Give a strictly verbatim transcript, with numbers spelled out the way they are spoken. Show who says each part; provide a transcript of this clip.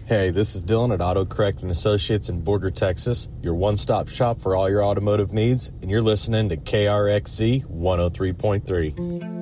Speaker 1: Hey, this is Dylan at AutoCorrect and Associates in Borger, Texas, your one-stop shop for all your automotive needs, and you're listening to K R X Z one oh three point three.